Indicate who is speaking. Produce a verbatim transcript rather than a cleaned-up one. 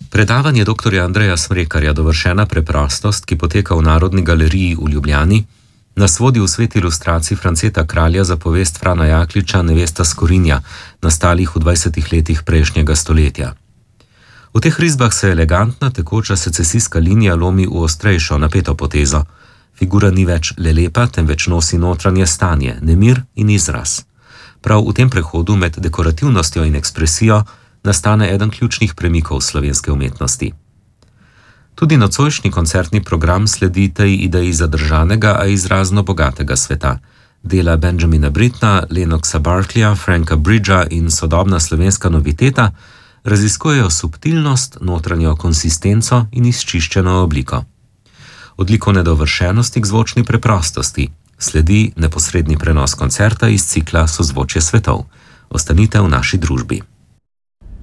Speaker 1: Predavanje doktorja Andreja Smrekarja Dovršena preprostost, ki poteka v Narodni galeriji v Ljubljani, nas vodi v svet ilustracij Franceta Kralja za povest Frana Jakliča Nevesta Skorinja, nastalih v dvajsetih letih prejšnjega stoletja. V teh risbah se elegantna, tekoča secesijska linija lomi v ostrejšo, napeto potezo. Figura ni več le lepa, temveč nosi notranje stanje, nemir in izraz. Prav v tem prehodu med dekorativnostjo in ekspresijo nastane eden ključnih premikov slovenske umetnosti. Tudi nocojšnji koncertni program sledi tej ideji zadržanega, a izrazno bogatega sveta. Dela Benjamina Brittna, Lennoxa Berkeleya, Franka Bridgea in sodobna slovenska noviteta raziskujejo subtilnost, notranjo konsistenco in izčiščeno obliko. Od likovne dovršenosti k zvočni preprostosti sledi neposredni prenos koncerta iz cikla Sozvočje svetov. Ostanite v naši družbi.